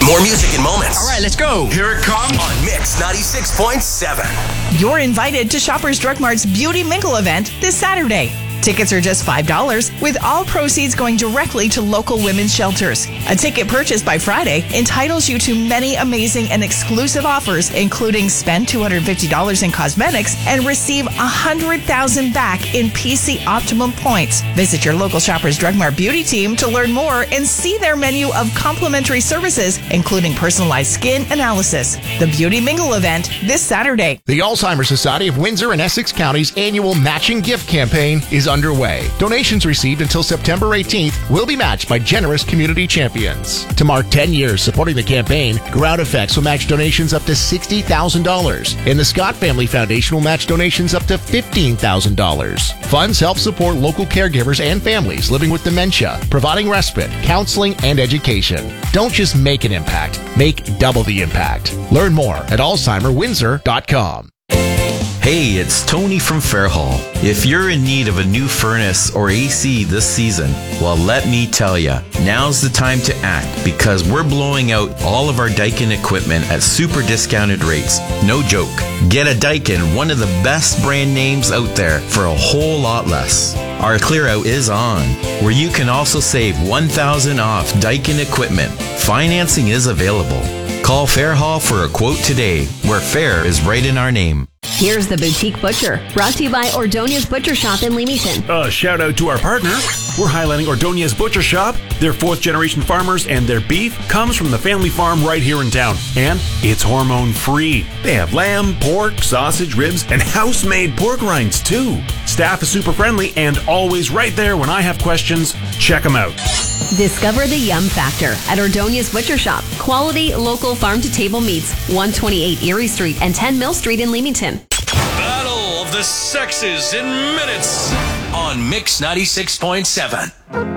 More music and moments. All right, let's go. Here it comes on Mix 96.7. You're invited to Shoppers Drug Mart's Beauty Mingle event this Saturday. Tickets are just $5, with all proceeds going directly to local women's shelters. A ticket purchased by Friday entitles you to many amazing and exclusive offers, including spend $250 in cosmetics and receive $100,000 back in PC Optimum points. Visit your local Shoppers Drug Mart beauty team to learn more and see their menu of complimentary services, including personalized skin analysis. The Beauty Mingle event this Saturday. The Alzheimer's Society of Windsor and Essex County's annual matching gift campaign is underway. Donations received until September 18th will be matched by generous community champions. To mark 10 years supporting the campaign, Ground Effects will match donations up to $60,000, and the Scott Family Foundation will match donations up to $15,000. Funds help support local caregivers and families living with dementia, providing respite, counseling, and education. Don't just make an impact, make double the impact. Learn more at alzheimerwindsor.com. Hey, it's Tony from Fairhall. If you're in need of a new furnace or AC this season, well, let me tell ya, now's the time to act because we're blowing out all of our Daikin equipment at super discounted rates. No joke. Get a Daikin, one of the best brand names out there, for a whole lot less. Our clear out is on, where you can also save $1,000 off Daikin equipment. Financing is available. Call Fairhall for a quote today, where fair is right in our name. Here's the Boutique Butcher, brought to you by Ordonia's Butcher Shop in Leamington. Shout out to our partner. We're highlighting Ordonia's Butcher Shop. They're fourth-generation farmers, and their beef comes from the family farm right here in town. And it's hormone-free. They have lamb, pork, sausage, ribs, and house-made pork rinds, too. Staff is super friendly and always right there when I have questions. Check them out. Discover the Yum Factor at Ordonia's Butcher Shop. Quality, local, farm-to-table meats. 128 Erie Street and 10 Mill Street in Leamington. Battle of the Sexes in minutes on Mix 96.7.